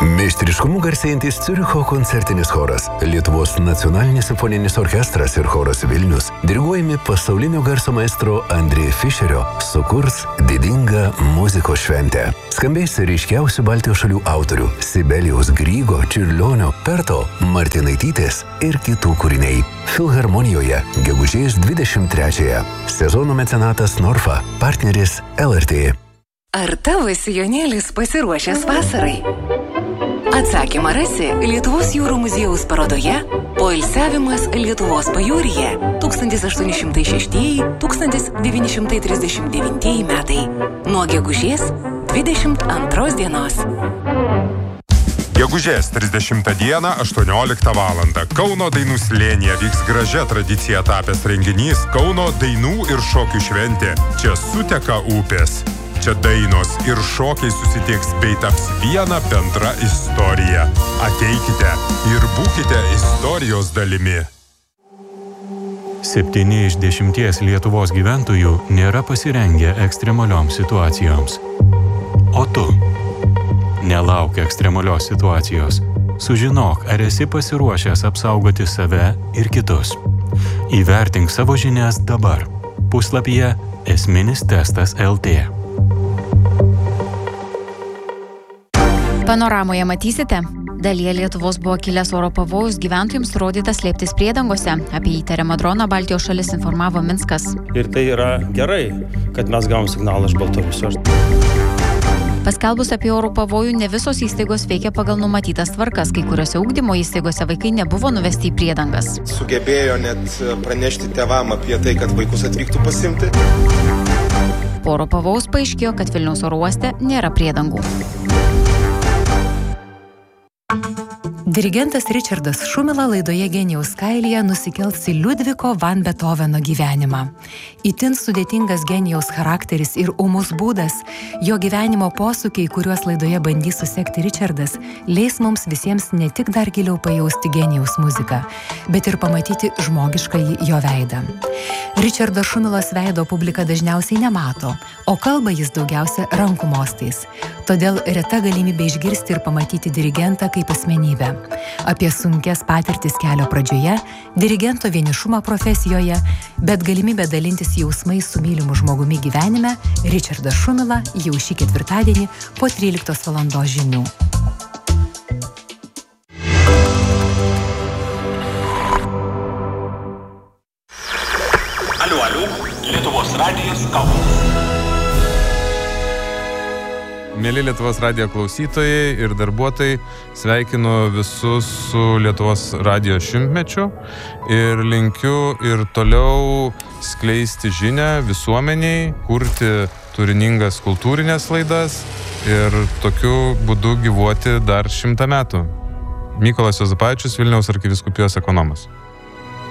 Meistriškumu garsėjantis Ciuricho koncertinis choras, Lietuvos nacionalinis simfoninis orkestras ir choras Vilnius, diriguojami pasaulinio garso maestro Andrė Fischerio, sukurs didingą muzikos šventę. Skambės ryškiausių Baltijos šalių autorių Sibelijaus Grygo, Čiurlionio, Perto, Martinaitytės ir kitų kūriniai. Filharmonijoje gegužės 23-ąją. Sezono mecenatas Norfa, partneris LRT. Ar tavo sijonėlis pasiruošęs vasarai? Atsakymą rasi Lietuvos jūrų muziejaus parodoje Poilsiavimas Lietuvos pajūryje 1806–1939 metai nuo gegužės 22 dienos. Gegužės 30 dieną 18 valandą Kauno dainų slėnyje vyks gražia tradicija tapęs renginys Kauno dainų ir šokių šventė. Čia suteka upės. Čia dainos ir šokiai susitiks bei taps viena bendra istorija. Ateikite ir būkite istorijos dalimi. 7 iš 10 Lietuvos gyventojų nėra pasirengę ekstremalioms situacijoms. O tu? Nelauk ekstremalios situacijos. Sužinok, ar esi pasiruošęs apsaugoti save ir kitus. Įvertink savo žinias dabar. Puslapyje Esminis testas LT. Panoramoje matysite, dalyje Lietuvos buvo kilęs oro pavojus, gyventojams rodytas slėptis priedangose. Apie įtariamą droną Baltijos šalis informavo Minskas. Ir tai yra gerai, kad mes gavom signalą iš Baltarusijos. Paskelbus apie oro pavojų, ne visos įstaigos veikia pagal numatytas tvarkas. Kai kuriuose ugdymo įstaigose vaikai nebuvo nuvesti į priedangas. Sugebėjo net pranešti tėvam apie tai, kad vaikus atvyktų pasimti. Po oro pavojaus paaiškėjo, kad Vilniaus oro uoste nėra priedangų. Dirigentas Richardas Šumila laidoje Genijaus kailyje nusikels į Liudviko van Beethoveno gyvenimą. Itin sudėtingas Genijaus charakteris ir ūmus būdas, jo gyvenimo posūkiai, kuriuos laidoje bandys susekti Richardas, leis mums visiems ne tik dar giliau pajausti Genijaus muziką, bet ir pamatyti žmogiškąjį jo veidą. Richardo Šumilos veido publika dažniausiai nemato, o kalba jis daugiausia rankų mostais. Todėl reta galimybė išgirsti ir pamatyti dirigentą kaip asmenybę. Apie sunkias patirtis kelio pradžioje, dirigento vienišumą profesijoje, bet galimybę dalintis jausmais su mylimu žmogumi gyvenime, Richardas Šumila jau šį ketvirtadienį po 13 valandos žinių. Alio, Lietuvos radijas Kaunas. Mėly Lietuvos radijo klausytojai ir darbuotojai, sveikinu visus su Lietuvos radijo šimtmečiu ir linkiu ir toliau skleisti žinią visuomeniai, kurti turiningas kultūrinės laidas ir tokiu būdu gyvuoti dar 100 metų. Mykolas Juozapavičius, Vilniaus arkivyskupijos ekonomas.